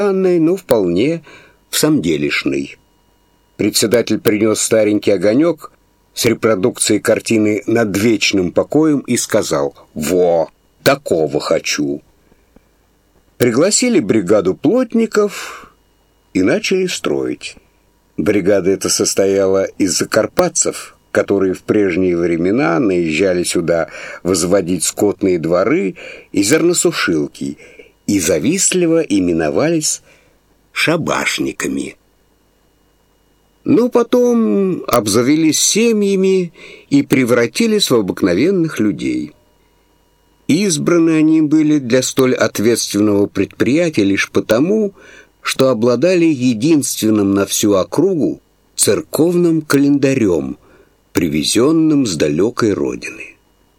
но вполне всамделишный. Председатель принес старенький огонек с репродукцией картины «Над вечным покоем» и сказал: «Во, такого хочу». Пригласили бригаду плотников и начали строить. Бригада эта состояла из закарпатцев, которые в прежние времена наезжали сюда возводить скотные дворы и зерносушилки и завистливо именовались шабашниками. Но потом обзавелись семьями и превратились в обыкновенных людей. Избраны они были для столь ответственного предприятия лишь потому, что обладали единственным на всю округу церковным календарем, привезенным с далекой родины.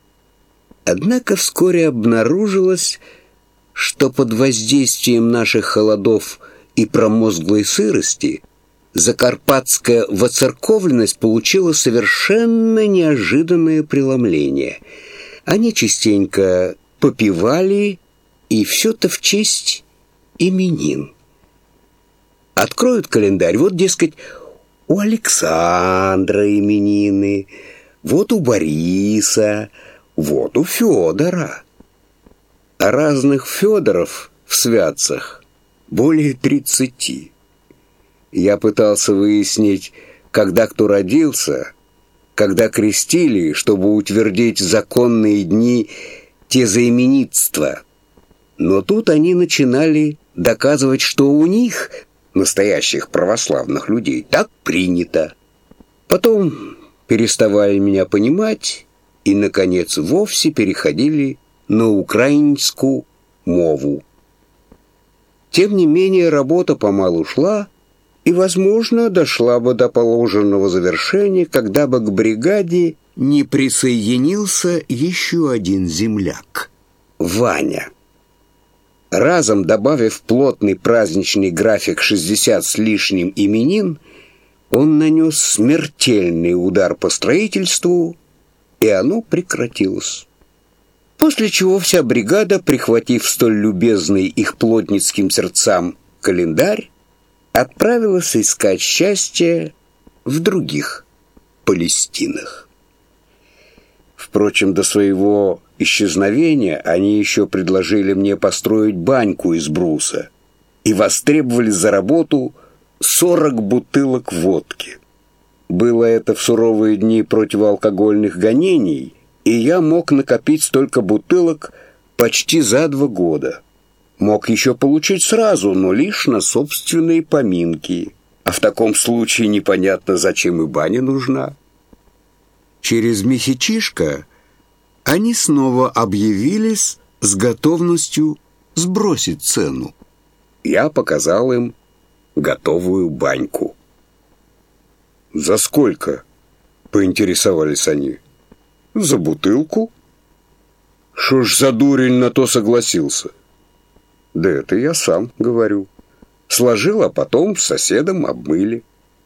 Однако вскоре обнаружилось, что под воздействием наших холодов и промозглой сырости закарпатская воцерковленность получила совершенно неожиданное преломление. Они частенько попивали, и все-то в честь именин. Откроют календарь, вот, дескать, у Александра именины, вот у Бориса, вот у Федора. А разных Федоров в святцах более 30. Я пытался выяснить, когда кто родился, когда крестили, чтобы утвердить законные дни тезаименитства. Но тут они начинали доказывать, что у них, настоящих православных людей, так принято. Потом переставали меня понимать и, наконец, вовсе переходили на украинскую мову. Тем не менее, работа помалу шла, и, возможно, дошла бы до положенного завершения, когда бы к бригаде не присоединился еще один земляк — Ваня. Разом добавив плотный праздничный график 60 с лишним именин, он нанес смертельный удар по строительству, и оно прекратилось. После чего вся бригада, прихватив столь любезный их плотницким сердцам календарь, отправилась искать счастье в других Палестинах. Впрочем, до своего исчезновения они еще предложили мне построить баньку из бруса и востребовали за работу 40 бутылок водки. Было это в суровые дни противоалкогольных гонений, и я мог накопить столько бутылок почти за 2 года. Мог еще получить сразу, но лишь на собственные поминки. А в таком случае непонятно, зачем и баня нужна. Через месячишко они снова объявились с готовностью сбросить цену. Я показал им готовую баньку. «За сколько?» — поинтересовались они. «За бутылку». «Шо ж за дурень на то согласился?» «Да это я сам говорю. Сложил, а потом с соседом обмыли».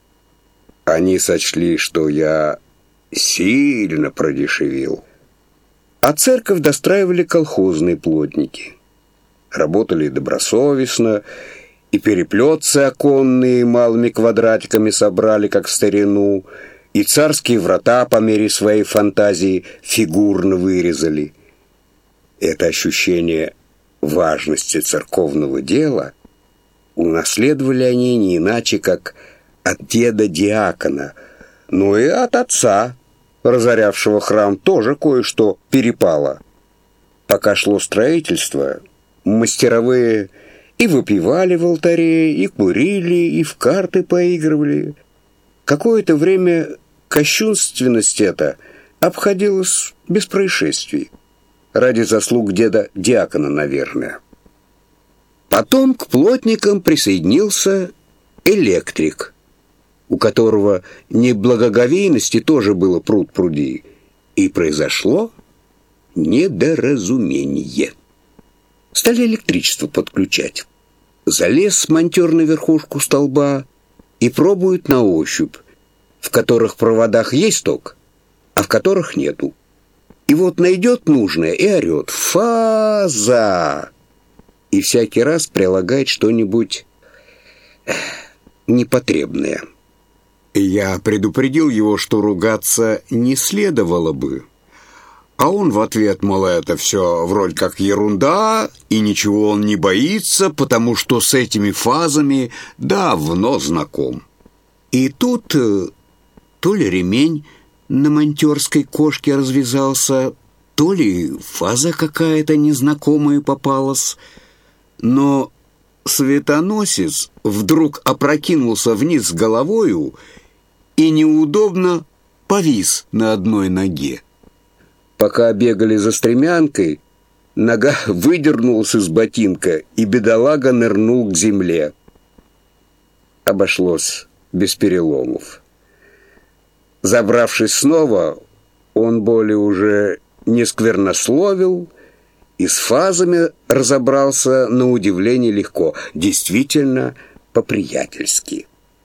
Они сочли, что я сильно продешевил. А церковь достраивали колхозные плотники. Работали добросовестно, и переплетцы оконные малыми квадратиками собрали, как в старину, и царские врата по мере своей фантазии фигурно вырезали. Это ощущение важности церковного дела унаследовали они не иначе, как от деда-диакона, но и от отца, разорявшего храм, тоже кое-что перепало. Пока шло строительство, мастеровые и выпивали в алтаре, и курили, и в карты поигрывали. Какое-то время кощунственность эта обходилась без происшествий. Ради заслуг деда-диакона, наверное. Потом к плотникам присоединился электрик, у которого неблагоговейности тоже было пруд-пруди, и произошло недоразумение. Стали электричество подключать. Залез монтер на верхушку столба и пробует на ощупь, в которых проводах есть ток, а в которых нету. И вот найдет нужное и орет: «Фаза!» и всякий раз прилагать что-нибудь непотребное. Я предупредил его, что ругаться не следовало бы. А он в ответ, мол, это все вроде как ерунда, и ничего он не боится, потому что с этими фазами давно знаком. И тут то ли ремень на монтерской кошке развязался, то ли фаза какая-то незнакомая попалась, но светоносец вдруг опрокинулся вниз головою и неудобно повис на одной ноге. Пока бегали за стремянкой, нога выдернулась из ботинка, и бедолага нырнул к земле. Обошлось без переломов. Забравшись снова, он более уже не сквернословил и с фазами разобрался на удивление легко, действительно по-приятельски.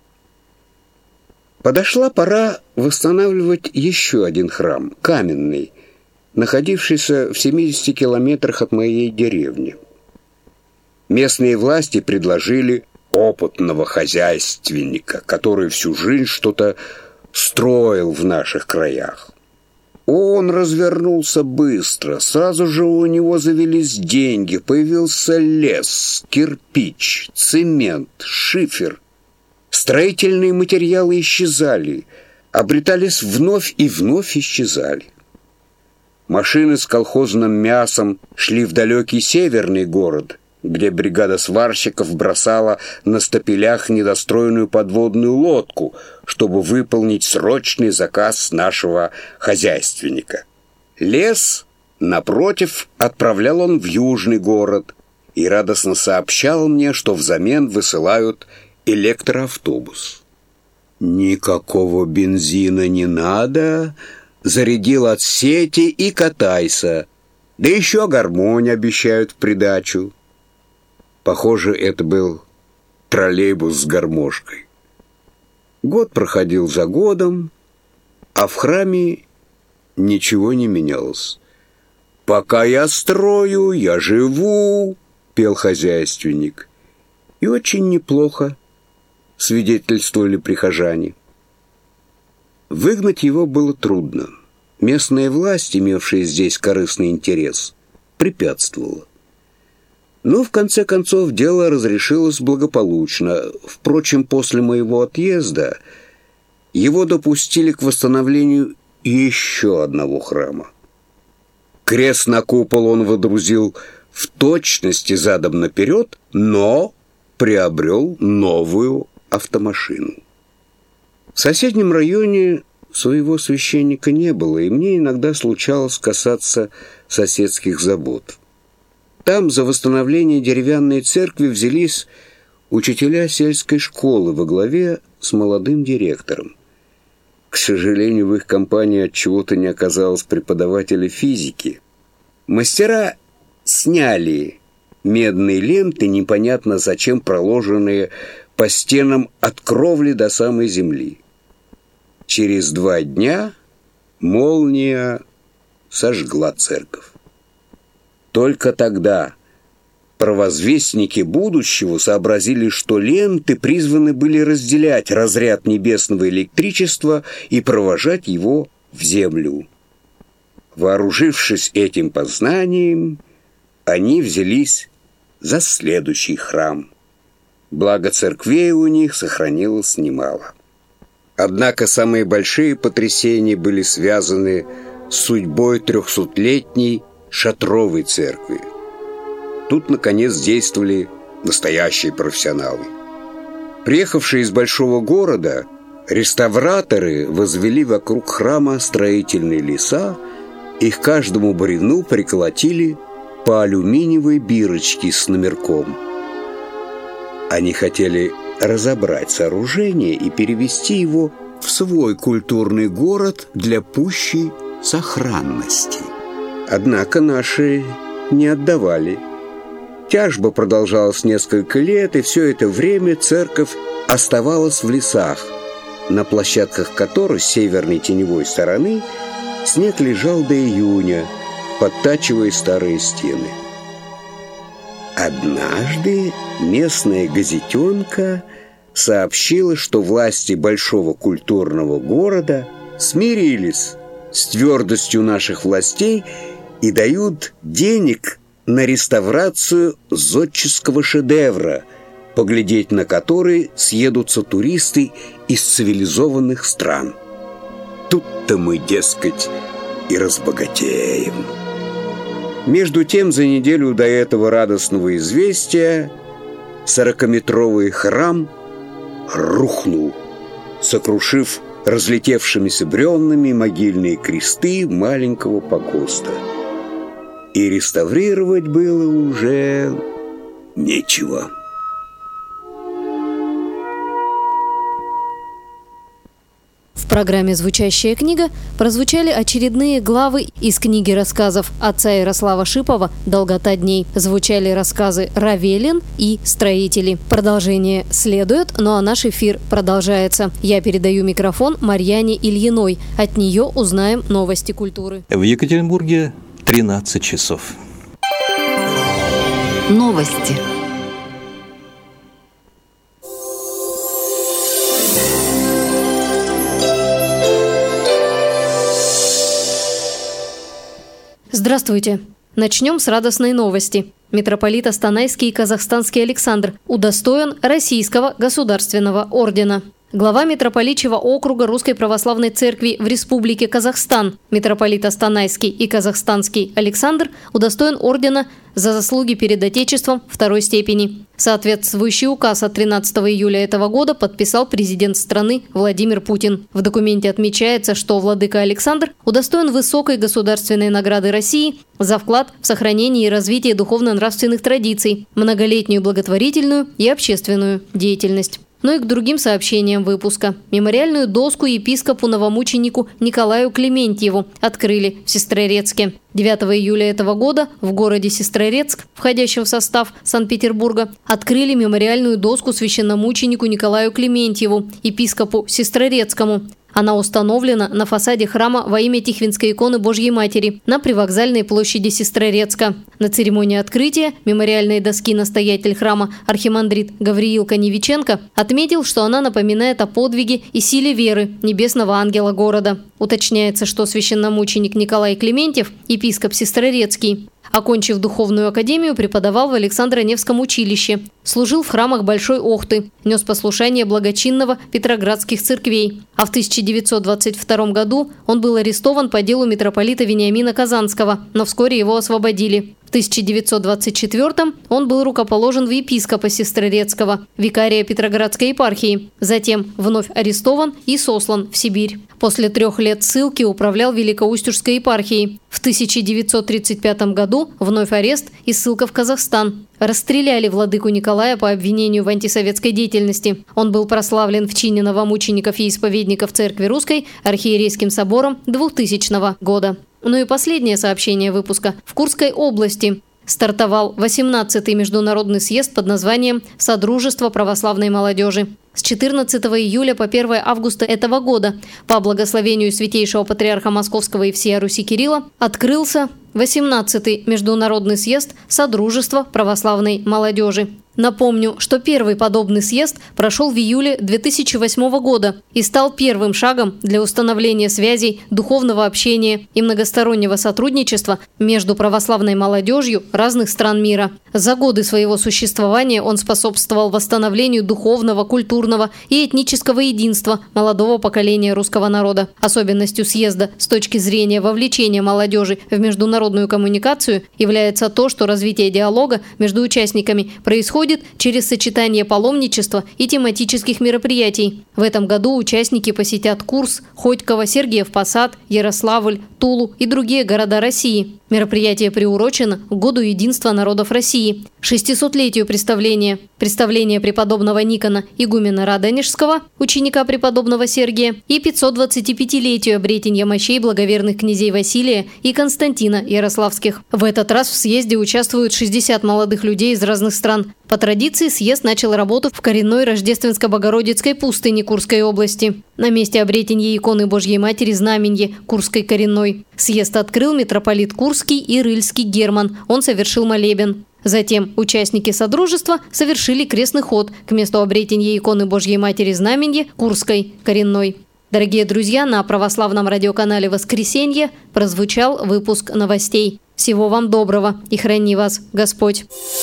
Подошла пора восстанавливать еще один храм, каменный, находившийся в 70 километрах от моей деревни. Местные власти предложили опытного хозяйственника, который всю жизнь что-то строил в наших краях. Он развернулся быстро, сразу же у него завелись деньги, появился лес, кирпич, цемент, шифер. Строительные материалы исчезали, обретались вновь и вновь исчезали. Машины с колхозным мясом шли в далекий северный город, где бригада сварщиков бросала на стапелях недостроенную подводную лодку, чтобы выполнить срочный заказ нашего хозяйственника. Лес, напротив, отправлял он в южный город и радостно сообщал мне, что взамен высылают электроавтобус. Никакого бензина не надо, зарядил от сети и катайся. Да еще гармонь обещают в придачу. Похоже, это был троллейбус с гармошкой. Год проходил за годом, а в храме ничего не менялось. «Пока я строю, я живу», — пел хозяйственник. И очень неплохо свидетельствовали прихожане. Выгнать его было трудно. Местная власть, имевшая здесь корыстный интерес, препятствовала. Но, в конце концов, дело разрешилось благополучно. Впрочем, после моего отъезда его допустили к восстановлению еще одного храма. Крест на купол он водрузил в точности задом наперед, но приобрел новую автомашину. В соседнем районе своего священника не было, и мне иногда случалось касаться соседских забот. Там за восстановление деревянной церкви взялись учителя сельской школы во главе с молодым директором. К сожалению, в их компании отчего-то не оказалось преподавателя физики. Мастера сняли медные ленты, непонятно зачем проложенные по стенам от кровли до самой земли. Через 2 дня молния сожгла церковь. Только тогда провозвестники будущего сообразили, что ленты призваны были разделять разряд небесного электричества и провожать его в землю. Вооружившись этим познанием, они взялись за следующий храм. Благо церквей у них сохранилось немало. Однако самые большие потрясения были связаны с судьбой 300-летней шатровой церкви. Тут, наконец, действовали настоящие профессионалы. Приехавшие из большого города, реставраторы возвели вокруг храма строительные леса и к каждому бревну приколотили по алюминиевой бирочке с номерком. Они хотели разобрать сооружение и перевести его в свой культурный город для пущей сохранности. Однако наши не отдавали. Тяжба продолжалась несколько лет, и все это время церковь оставалась в лесах, на площадках которой с северной теневой стороны снег лежал до июня, подтачивая старые стены. Однажды местная газетенка сообщила, что власти большого культурного города смирились с твердостью наших властей и дают денег на реставрацию зодческого шедевра, поглядеть на который съедутся туристы из цивилизованных стран. Тут-то мы, дескать, и разбогатеем. Между тем, за неделю до этого радостного известия 40-метровый храм рухнул, сокрушив разлетевшимися бревнами могильные кресты маленького погоста. И реставрировать было уже нечего. В программе «Звучащая книга» прозвучали очередные главы из книги рассказов отца Ярослава Шипова «Долгота дней». Звучали рассказы «Равелин» и «Строители». Продолжение следует, ну а наш эфир продолжается. Я передаю микрофон Марьяне Ильиной. От нее узнаем новости культуры. В Екатеринбурге 13 часов. Новости. Здравствуйте! Начнем с радостной новости. Митрополит Астанайский и казахстанский Александр удостоен Российского государственного ордена. Глава митрополичьего округа Русской Православной Церкви в Республике Казахстан, митрополит Астанайский и казахстанский Александр удостоен ордена за заслуги перед Отечеством второй степени. Соответствующий указ от 13 июля этого года подписал президент страны Владимир Путин. В документе отмечается, что владыка Александр удостоен высокой государственной награды России за вклад в сохранение и развитие духовно-нравственных традиций, многолетнюю благотворительную и общественную деятельность. Но и к другим сообщениям выпуска. Мемориальную доску епископу-новомученику Николаю Клементьеву открыли в Сестрорецке. 9 июля этого года в городе Сестрорецк, входящем в состав Санкт-Петербурга, открыли мемориальную доску священномученику Николаю Клементьеву, епископу Сестрорецкому. Она установлена на фасаде храма во имя Тихвинской иконы Божьей Матери на привокзальной площади Сестрорецка. На церемонии открытия мемориальной доски настоятель храма архимандрит Гавриил Каневиченко отметил, что она напоминает о подвиге и силе веры небесного ангела города. Уточняется, что священномученик Николай Клементьев, епископ Сестрорецкий, окончив духовную академию, преподавал в Александро-Невском училище, служил в храмах Большой Охты, нес послушание благочинного петроградских церквей. А в 1922 году он был арестован по делу митрополита Вениамина Казанского, но вскоре его освободили. В 1924 он был рукоположен в епископа Сестрорецкого, викария Петроградской епархии. Затем вновь арестован и сослан в Сибирь. После 3 лет ссылки управлял Великоустюжской епархией. В 1935 году вновь арест и ссылка в Казахстан. Расстреляли владыку Николая по обвинению в антисоветской деятельности. Он был прославлен в чине новомучеников и исповедников Церкви Русской архиерейским собором 2000 года. Ну и последнее сообщение выпуска. В Курской области стартовал 18-й международный съезд под названием «Содружество православной молодежи». С 14 июля по 1 августа этого года по благословению Святейшего Патриарха Московского и всея Руси Кирилла открылся 18-й международный съезд Содружества православной молодежи. Напомню, что первый подобный съезд прошел в июле 2008 года и стал первым шагом для установления связей, духовного общения и многостороннего сотрудничества между православной молодежью разных стран мира. За годы своего существования он способствовал восстановлению духовного, культурного и этнического единства молодого поколения русского народа. Особенностью съезда с точки зрения вовлечения молодежи в международную коммуникацию является то, что развитие диалога между участниками происходит через сочетание паломничества и тематических мероприятий. В этом году участники посетят Курск, Хотьково, Сергиев Посад, Ярославль, Тулу и другие города России. Мероприятие приурочено к Году единства народов России, 600-летию представления преподобного Никона игумена Радонежского, ученика преподобного Сергия, и 525-летию обретения мощей благоверных князей Василия и Константина Ярославских. В этот раз в съезде участвуют 60 молодых людей из разных стран. По традиции съезд начал работу в коренной Рождественско-Богородицкой пустыне Курской области, на месте обретения иконы Божьей Матери Знаменье Курской коренной. Съезд открыл митрополит Курский и Рыльский Герман. Он совершил молебен. Затем участники Содружества совершили крестный ход к месту обретения иконы Божьей Матери Знаменья Курской, коренной. Дорогие друзья, на православном радиоканале «Воскресенье» прозвучал выпуск новостей. Всего вам доброго и храни вас Господь!